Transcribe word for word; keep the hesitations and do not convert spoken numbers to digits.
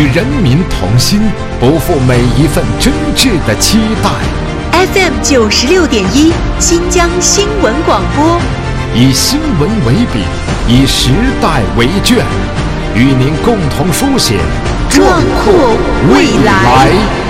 与人民同心，不负每一份真挚的期待。 F M 九十六点一，新疆新闻广播， 以新闻为笔，以时代为卷，与您共同书写壮阔未来。